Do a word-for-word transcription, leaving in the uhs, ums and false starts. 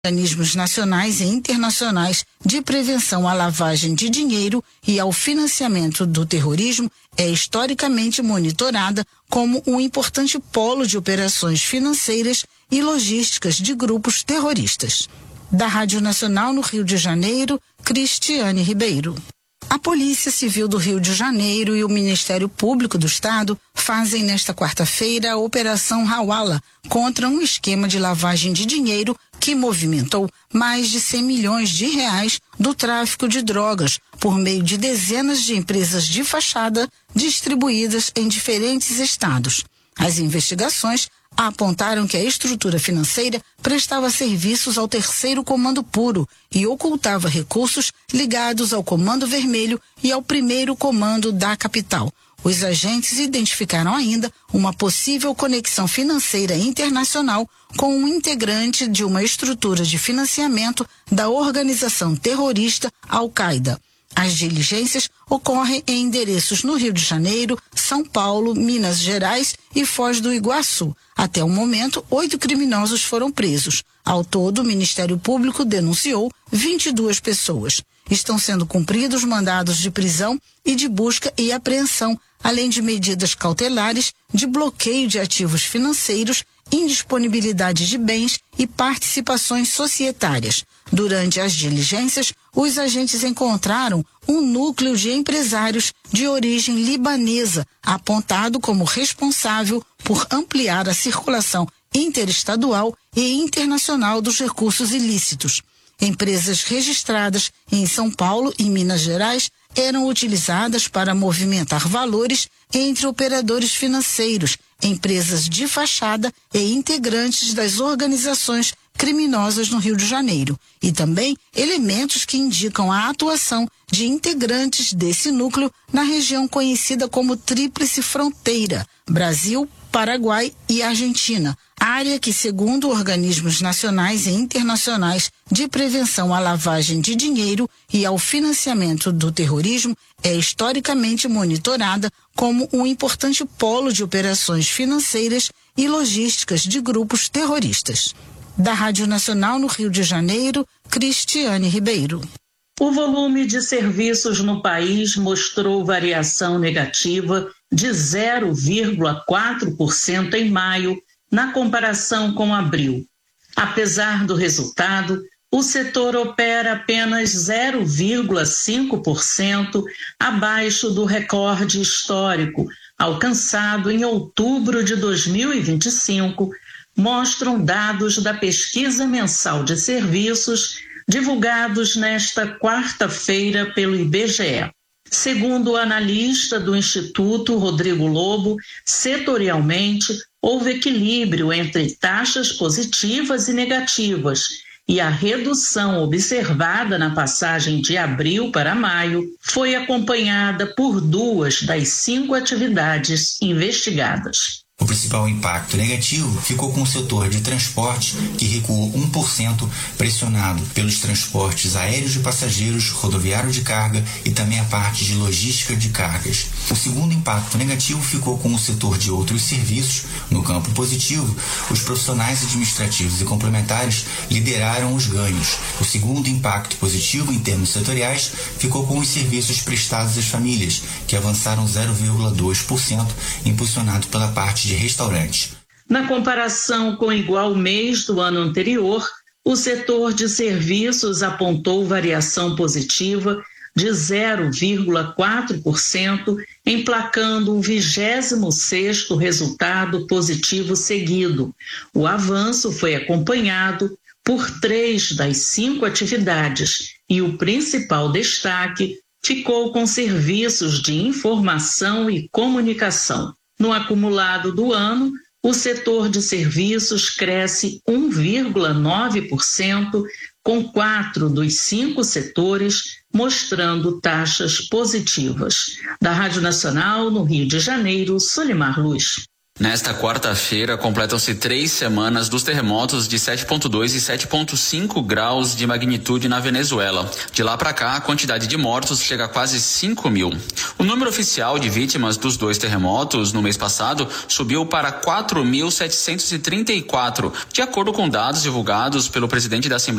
organismos nacionais e internacionais de prevenção à lavagem de dinheiro e ao financiamento do terrorismo é historicamente monitorada como um importante polo de operações financeiras e logísticas de grupos terroristas. Da Rádio Nacional no Rio de Janeiro, Cristiane Ribeiro. A Polícia Civil do Rio de Janeiro e o Ministério Público do Estado fazem nesta quarta-feira a Operação Hawala contra um esquema de lavagem de dinheiro que movimentou mais de cem milhões de reais do tráfico de drogas por meio de dezenas de empresas de fachada distribuídas em diferentes estados. As investigações apontaram que a estrutura financeira prestava serviços ao terceiro Comando Puro e ocultava recursos ligados ao Comando Vermelho e ao primeiro Comando da capital. Os agentes identificaram ainda uma possível conexão financeira internacional com um integrante de uma estrutura de financiamento da organização terrorista Al-Qaeda. As diligências ocorrem em endereços no Rio de Janeiro, São Paulo, Minas Gerais e Foz do Iguaçu. Até o momento, oito criminosos foram presos. Ao todo, o Ministério Público denunciou vinte e duas pessoas. Estão sendo cumpridos mandados de prisão e de busca e apreensão, além de medidas cautelares de bloqueio de ativos financeiros, indisponibilidade de bens e participações societárias. Durante as diligências, os agentes encontraram um núcleo de empresários de origem libanesa, apontado como responsável por ampliar a circulação interestadual e internacional dos recursos ilícitos. Empresas registradas em São Paulo e Minas Gerais eram utilizadas para movimentar valores entre operadores financeiros, empresas de fachada e integrantes das organizações criminosas no Rio de Janeiro, e também elementos que indicam a atuação de integrantes desse núcleo na região conhecida como Tríplice Fronteira, Brasil, Paraguai e Argentina, área que, segundo organismos nacionais e internacionais de prevenção à lavagem de dinheiro e ao financiamento do terrorismo, é historicamente monitorada como um importante polo de operações financeiras e logísticas de grupos terroristas. Da Rádio Nacional no Rio de Janeiro, Cristiane Ribeiro. O volume de serviços no país mostrou variação negativa de zero vírgula quatro por cento em maio, na comparação com abril. Apesar do resultado, o setor opera apenas zero vírgula cinco por cento abaixo do recorde histórico, alcançado em outubro de dois mil e vinte e cinco, mostram dados da pesquisa mensal de serviços divulgados nesta quarta-feira pelo I B G E. Segundo o analista do Instituto, Rodrigo Lobo, setorialmente, houve equilíbrio entre taxas positivas e negativas, e a redução observada na passagem de abril para maio foi acompanhada por duas das cinco atividades investigadas. O principal impacto negativo ficou com o setor de transporte, que recuou um por cento, pressionado pelos transportes aéreos de passageiros, rodoviário de carga e também a parte de logística de cargas. O segundo impacto negativo ficou com o setor de outros serviços. No campo positivo, os profissionais administrativos e complementares lideraram os ganhos. O segundo impacto positivo em termos setoriais ficou com os serviços prestados às famílias, que avançaram zero vírgula dois por cento, impulsionado pela parte de de restaurantes. Na comparação com o igual mês do ano anterior, o setor de serviços apontou variação positiva de zero vírgula quatro por cento, emplacando o vigésimo sexto resultado positivo seguido. O avanço foi acompanhado por três das cinco atividades e o principal destaque ficou com serviços de informação e comunicação. No acumulado do ano, o setor de serviços cresce um vírgula nove por cento, com quatro dos cinco setores mostrando taxas positivas. Da Rádio Nacional, no Rio de Janeiro, Solimar Luz. Nesta quarta-feira, completam-se três semanas dos terremotos de sete ponto dois e sete ponto cinco graus de magnitude na Venezuela. De lá para cá, a quantidade de mortos chega a quase cinco mil. O número oficial de vítimas dos dois terremotos no mês passado subiu para quatro mil setecentos e trinta e quatro, de acordo com dados divulgados pelo presidente da Assembleia